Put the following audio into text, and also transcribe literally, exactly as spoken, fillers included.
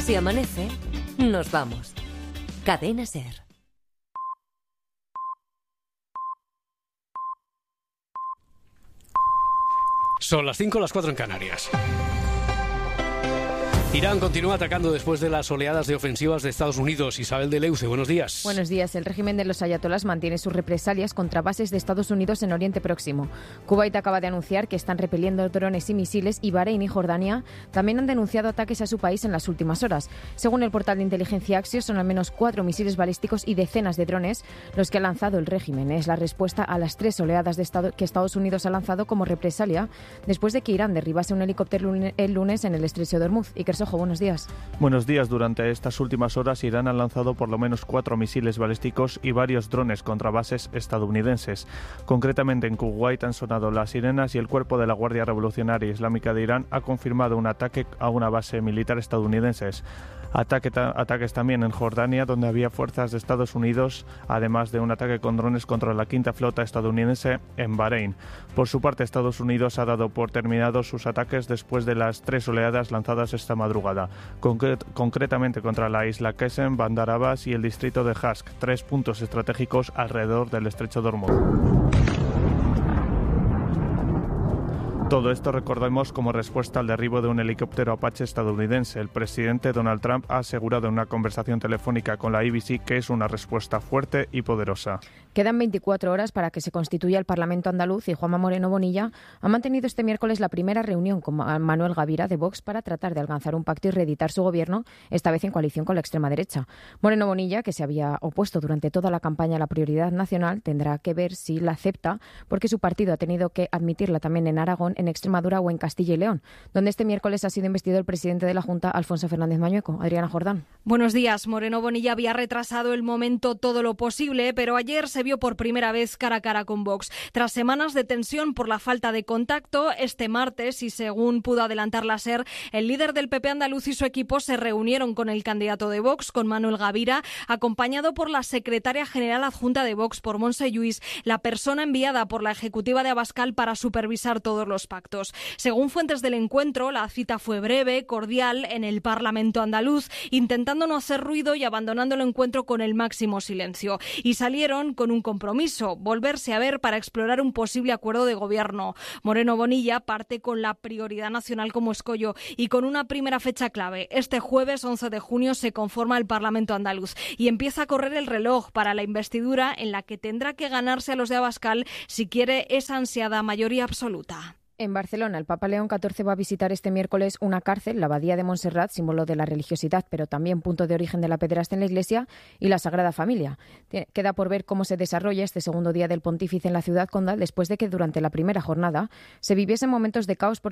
Si amanece, nos vamos. Cadena SER. Son las cinco, las cuatro en Canarias. Irán continúa atacando después de las oleadas de ofensivas de Estados Unidos. Isabel de Leuce, buenos días. Buenos días. El régimen de los ayatolás mantiene sus represalias contra bases de Estados Unidos en Oriente Próximo. Kuwait acaba de anunciar que están repeliendo drones y misiles y Bahrein y Jordania también han denunciado ataques a su país en las últimas horas. Según el portal de inteligencia Axios, son al menos cuatro misiles balísticos y decenas de drones los que ha lanzado el régimen. Es la respuesta a las tres oleadas de estado que Estados Unidos ha lanzado como represalia después de que Irán derribase un helicóptero el lunes en el estrecho de Hormuz. Y Ojo, buenos días. Buenos días. Durante estas últimas horas, Irán ha lanzado por lo menos cuatro misiles balísticos y varios drones contra bases estadounidenses. Concretamente, en Kuwait han sonado las sirenas y el cuerpo de la Guardia Revolucionaria Islámica de Irán ha confirmado un ataque a una base militar estadounidense. Ataque ta- ataques también en Jordania, donde había fuerzas de Estados Unidos, además de un ataque con drones contra la quinta flota estadounidense en Bahrein. Por su parte, Estados Unidos ha dado por terminados sus ataques después de las tres oleadas lanzadas esta madrugada, concret- concretamente contra la isla Qesem, Bandar Abbas y el distrito de Hask, tres puntos estratégicos alrededor del estrecho de Hormuz. Todo esto recordemos como respuesta al derribo de un helicóptero Apache estadounidense. El presidente Donald Trump ha asegurado en una conversación telefónica con la A B C que es una respuesta fuerte y poderosa. Quedan veinticuatro horas para que se constituya el Parlamento andaluz y Juanma Moreno Bonilla ha mantenido este miércoles la primera reunión con Manuel Gavira de Vox para tratar de alcanzar un pacto y reeditar su gobierno, esta vez en coalición con la extrema derecha. Moreno Bonilla, que se había opuesto durante toda la campaña a la prioridad nacional, tendrá que ver si la acepta, porque su partido ha tenido que admitirla también en Aragón, en Extremadura o en Castilla y León, donde este miércoles ha sido investido el presidente de la Junta, Alfonso Fernández Mañueco. Adriana Jordán. Buenos días. Moreno Bonilla había retrasado el momento todo lo posible, pero ayer se vio por primera vez cara a cara con Vox. Tras semanas de tensión por la falta de contacto, este martes, y según pudo adelantar la SER, el líder del P P andaluz y su equipo se reunieron con el candidato de Vox, con Manuel Gavira, acompañado por la secretaria general adjunta de Vox, por Montse Lluís, la persona enviada por la ejecutiva de Abascal para supervisar todos los pactos. Según fuentes del encuentro, la cita fue breve, cordial, en el Parlamento andaluz, intentando no hacer ruido y abandonando el encuentro con el máximo silencio. Y salieron con un compromiso, volverse a ver para explorar un posible acuerdo de gobierno. Moreno Bonilla parte con la prioridad nacional como escollo y con una primera fecha clave. Este jueves once de junio se conforma el Parlamento andaluz y empieza a correr el reloj para la investidura en la que tendrá que ganarse a los de Abascal si quiere esa ansiada mayoría absoluta. En Barcelona, el Papa León catorce va a visitar este miércoles una cárcel, la Abadía de Montserrat, símbolo de la religiosidad, pero también punto de origen de la pederastia en la Iglesia, y la Sagrada Familia. Queda por ver cómo se desarrolla este segundo día del pontífice en la ciudad condal, después de que durante la primera jornada se viviesen momentos de caos por